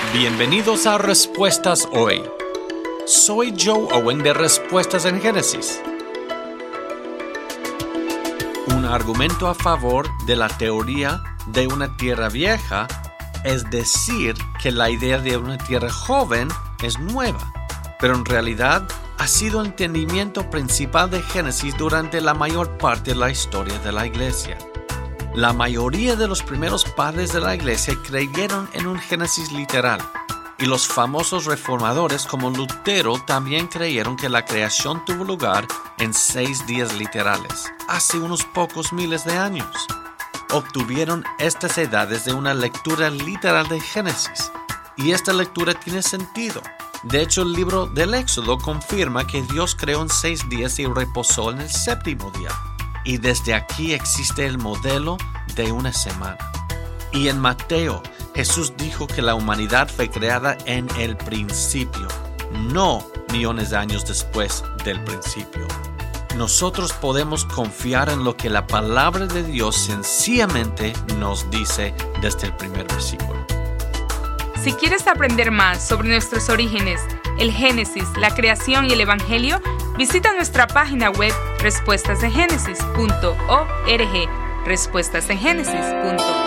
Bienvenidos a Respuestas Hoy. Soy Joe Owen de Respuestas en Génesis. Un argumento a favor de la teoría de una tierra vieja es decir que la idea de una tierra joven es nueva, pero en realidad ha sido el entendimiento principal de Génesis durante la mayor parte de la historia de la Iglesia. La mayoría de los primeros padres de la Iglesia creyeron en un Génesis literal, y los famosos reformadores como Lutero también creyeron que la creación tuvo lugar en 6 días literales, hace unos pocos miles de años. Obtuvieron estas edades de una lectura literal de Génesis, y esta lectura tiene sentido. De hecho, el libro del Éxodo confirma que Dios creó en 6 días y reposó en el 7º día. Y desde aquí existe el modelo de una semana. Y en Mateo, Jesús dijo que la humanidad fue creada en el principio, no millones de años después del principio. Nosotros podemos confiar en lo que la palabra de Dios sencillamente nos dice desde el primer versículo. Si quieres aprender más sobre nuestros orígenes, el Génesis, la creación y el Evangelio, visita nuestra página web respuestasengenesis.org. respuestasengenesis.org